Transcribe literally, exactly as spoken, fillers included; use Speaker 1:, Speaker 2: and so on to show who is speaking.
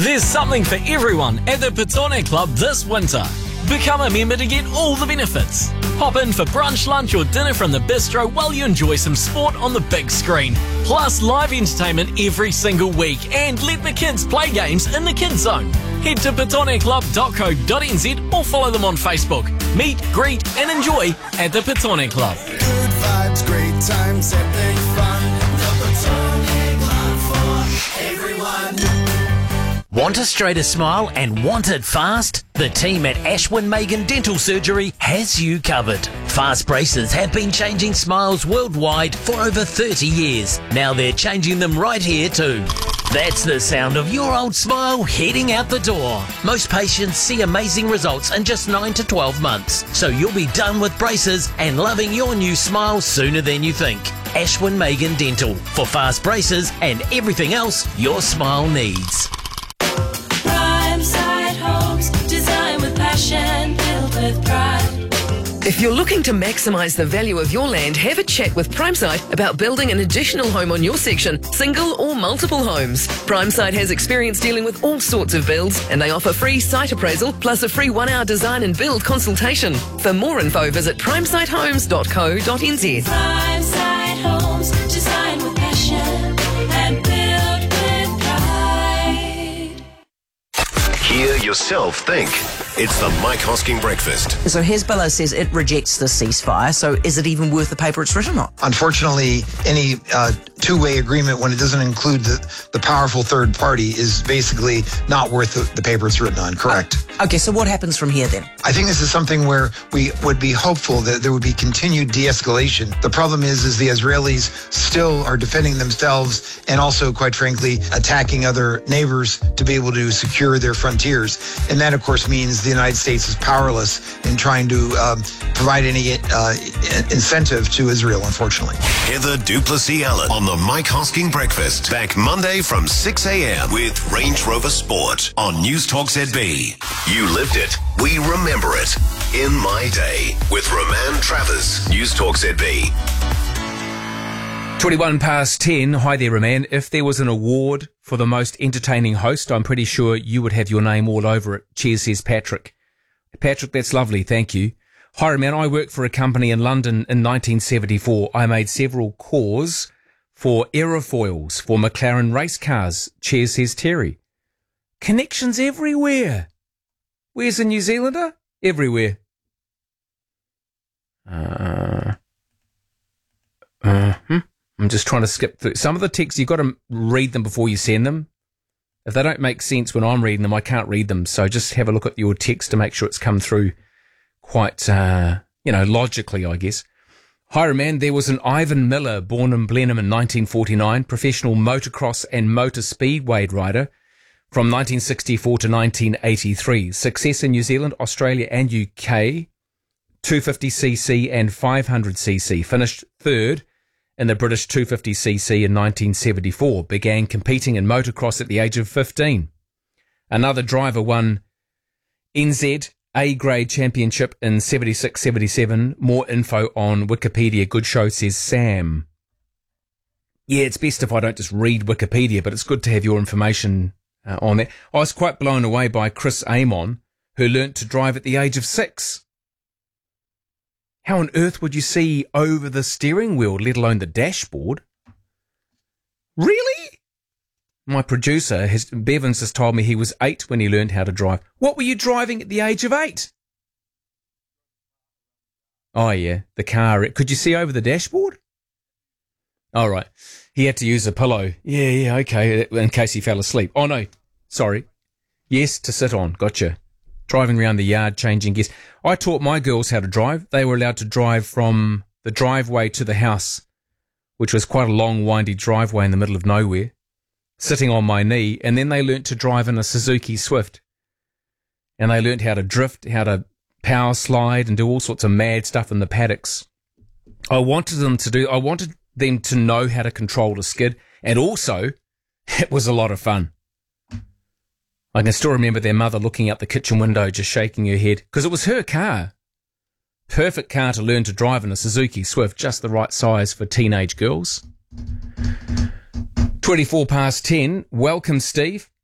Speaker 1: There's something for everyone at the Petone Club this winter. Become a member to get all the benefits. Hop in for brunch, lunch or dinner from the bistro while you enjoy some sport on the big screen. Plus live entertainment every single week and let the kids play games in the kids zone. Head to petone club dot co dot n z or follow them on Facebook. Meet, greet and enjoy at the Petone Club.
Speaker 2: Good vibes, great times, epic fun. The Petone Club for everyone.
Speaker 3: Want a straighter smile and want it fast? The team at Ashwin Megan Dental Surgery has you covered. Fast braces have been changing smiles worldwide for over thirty years. Now they're changing them right here too. That's the sound of your old smile heading out the door. Most patients see amazing results in just nine to twelve months. So you'll be done with braces and loving your new smile sooner than you think. Ashwin Megan Dental for fast braces and everything else your smile needs.
Speaker 4: Primeside Homes, design with passion, built with pride.
Speaker 5: If you're looking to maximise the value of your land, have a chat with Primeside about building an additional home on your section, single or multiple homes. Primeside has experience dealing with all sorts of builds and they offer free site appraisal plus a free one-hour design and build consultation. For more info, visit primeside homes dot co dot n z.
Speaker 4: Primeside Homes, design with passion and built with pride.
Speaker 6: Hear yourself think. It's the Mike Hosking Breakfast.
Speaker 7: So Hezbollah says it rejects the ceasefire, so is it even worth the paper it's written on?
Speaker 8: Unfortunately, any uh, two-way agreement, when it doesn't include the, the powerful third party, is basically not worth the, the paper it's written on, correct?
Speaker 7: Uh, okay, so what happens from here then?
Speaker 8: I think this is something where we would be hopeful that there would be continued de-escalation. The problem is, is the Israelis still are defending themselves and also, quite frankly, attacking other neighbors to be able to secure their frontiers. And that, of course, means the United States is powerless in trying to um, provide any uh, incentive to Israel, unfortunately.
Speaker 6: Heather Duplessis Allen on the Mike Hosking Breakfast. Back Monday from six a.m. with Range Rover Sport on News Talk Z B. You lived it. We remember it. In My Day with Roman Travers. News Talk Z B.
Speaker 9: twenty-one past ten. Hi there, Roman. If there was an award for the most entertaining host, I'm pretty sure you would have your name all over it. Cheers, says Patrick. Patrick, that's lovely. Thank you. Hi, Roman. I worked for a company in London in nineteen seventy-four. I made several cores for aerofoils for McLaren race cars. Cheers, says Terry. Connections everywhere. Where's a New Zealander? Everywhere. Uh, uh-huh. I'm just trying to skip through. Some of the texts, you've got to read them before you send them. If they don't make sense when I'm reading them, I can't read them. So just have a look at your text to make sure it's come through quite, uh, you know, logically, I guess. Hi, Roman. There was an Ivan Miller born in Blenheim in nineteen forty-nine, professional motocross and motor speedway rider from nineteen sixty-four to nineteen eighty-three. Success in New Zealand, Australia and U K, two fifty c c and five hundred c c. Finished third in the British two fifty c c in nineteen seventy-four, began competing in motocross at the age of fifteen. Another driver won N Z A-grade championship in seventy-six seventy-seven. More info on Wikipedia. Good show, says Sam. Yeah, it's best if I don't just read Wikipedia, but it's good to have your information uh, on there. I was quite blown away by Chris Amon, who learnt to drive at the age of six. How on earth would you see over the steering wheel, let alone the dashboard? Really? My producer, has, Bevins, has told me he was eight when he learned how to drive. What were you driving at the age of eight? Oh, yeah, the car. Could you see over the dashboard? All right. He had to use a pillow. Yeah, yeah, okay, in case he fell asleep. Oh, no, sorry. Yes, to sit on. Gotcha. Driving around the yard, changing gears. I taught my girls how to drive. They were allowed to drive from the driveway to the house, which was quite a long, windy driveway in the middle of nowhere, sitting on my knee, and then they learnt to drive in a Suzuki Swift. And they learnt how to drift, how to power slide, and do all sorts of mad stuff in the paddocks. I wanted them to do, I wanted them to know how to control a skid, and also, it was a lot of fun. I can still remember their mother looking out the kitchen window, just shaking her head, because it was her car. Perfect car to learn to drive in, a Suzuki Swift, just the right size for teenage girls. twenty-four past ten. Welcome, Steve.